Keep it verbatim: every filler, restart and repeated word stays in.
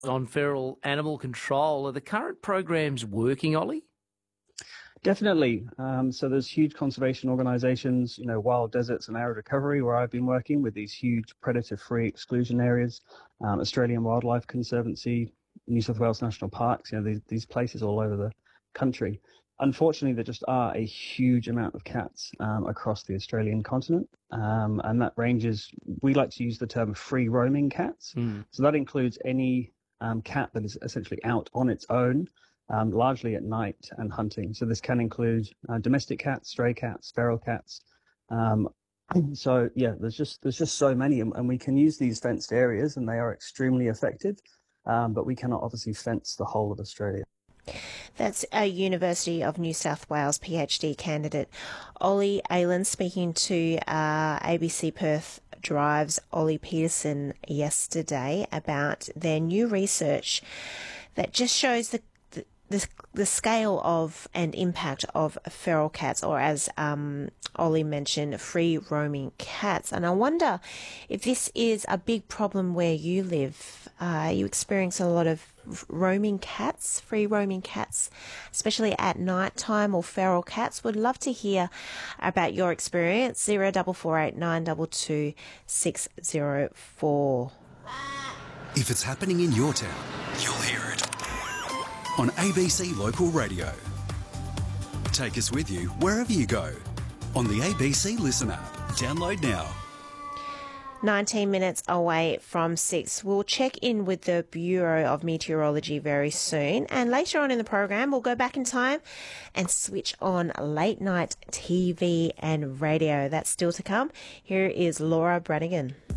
On feral animal control. Are the current programs working, Ollie? Definitely. Um, so there's huge conservation organisations, you know, Wild Deserts and Arid Recovery, where I've been working with these huge predator-free exclusion areas, um, Australian Wildlife Conservancy, New South Wales National Parks, you know, these, these places all over the country. Unfortunately, there just are a huge amount of cats um, across the Australian continent, um, and that ranges, we like to use the term free roaming cats. Mm. So that includes any um, cat that is essentially out on its own, Um, largely at night and hunting. So this can include uh, domestic cats, stray cats, feral cats. Um, so yeah, there's just there's just so many, and, and we can use these fenced areas, and they are extremely effective. Um, but we cannot obviously fence the whole of Australia. That's a University of New South Wales PhD candidate Ollie Aylan speaking to uh, A B C Perth Drive's Ollie Peterson yesterday about their new research that just shows the The, the scale of and impact of feral cats, or as um, Ollie mentioned, free roaming cats. And I wonder if this is a big problem where you live. Uh, you experience a lot of roaming cats, free roaming cats, especially at night time, or feral cats. Would love to hear about your experience. Zero double four eight nine double two six zero four. If it's happening in your town, you'll hear it on A B C Local Radio. Take us with you wherever you go on the A B C Listen app. Download now. nineteen minutes away from six. We'll check in with the Bureau of Meteorology very soon. And later on in the program, we'll go back in time and switch on late night T V and radio. That's still to come. Here is Laura Branigan.